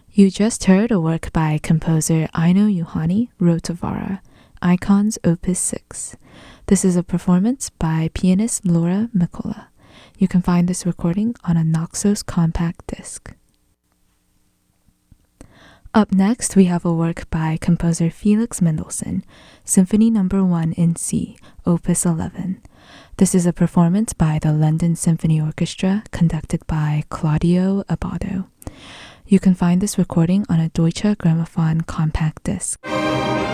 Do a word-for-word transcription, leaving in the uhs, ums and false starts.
You just heard a work by composer Aino Yuhani Rotavara, Icons Opus six. This is a performance by pianist Laura Mikola. You can find this recording on a Naxos compact disc. Up next, we have a work by composer Felix Mendelssohn, Symphony Number one in C, Opus eleven. This is a performance by the London Symphony Orchestra, conducted by Claudio Abbado. You can find this recording on a Deutsche Grammophon compact disc.